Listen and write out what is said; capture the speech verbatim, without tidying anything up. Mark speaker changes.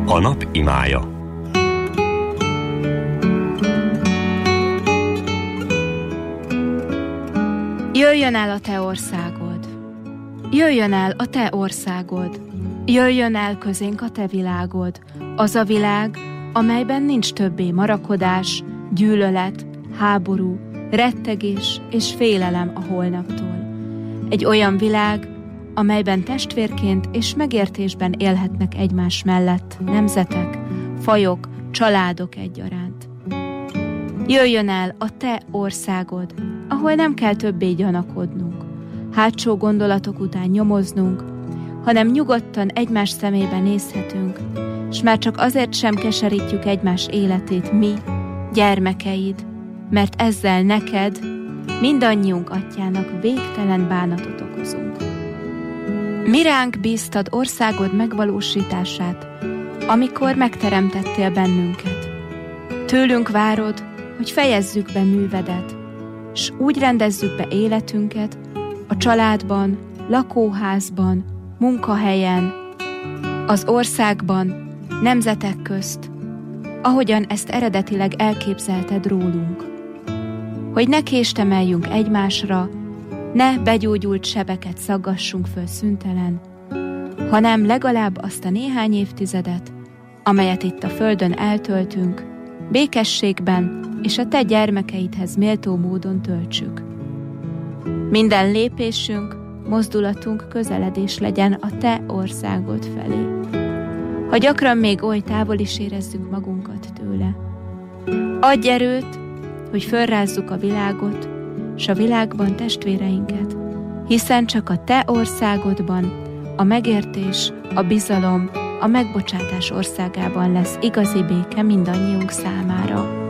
Speaker 1: A nap imája.
Speaker 2: Jöjjön el a te országod, jöjjön el a te országod, jöjjön el közénk a te világod, az a világ, amelyben nincs többé marakodás, gyűlölet, háború, rettegés és félelem a holnaptól. Egy olyan világ, amelyben testvérként és megértésben élhetnek egymás mellett nemzetek, fajok, családok egyaránt. Jöjjön el a te országod, ahol nem kell többé gyanakodnunk, hátsó gondolatok után nyomoznunk, hanem nyugodtan egymás szemébe nézhetünk, s már csak azért sem keserítjük egymás életét mi, gyermekeid, mert ezzel neked, mindannyiunk atyának végtelen bánatot okozunk. Mi ránk bíztad országod megvalósítását, amikor megteremtettél bennünket. Tőlünk várod, hogy fejezzük be művedet, s úgy rendezzük be életünket a családban, lakóházban, munkahelyen, az országban, nemzetek közt, ahogyan ezt eredetileg elképzelted rólunk. Hogy ne késtemeljünk egymásra, ne begyógyult sebeket szaggassunk föl szüntelen, hanem legalább azt a néhány évtizedet, amelyet itt a földön eltöltünk, békességben és a te gyermekeidhez méltó módon töltsük. Minden lépésünk, mozdulatunk közeledés legyen a te országod felé. Ha gyakran még oly távol is érezzük magunkat tőle. Adj erőt, hogy fölrázzuk a világot, s a világban testvéreinket, hiszen csak a te országodban a megértés, a bizalom, a megbocsátás országában lesz igazi béke mindannyiunk számára.